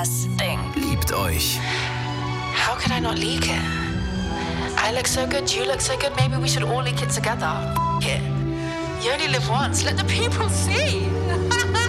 das Ding. Liebt euch. How could I not leak it? I look so good, you look so good, maybe we should all leak it together. F it. You only live once, let the people see.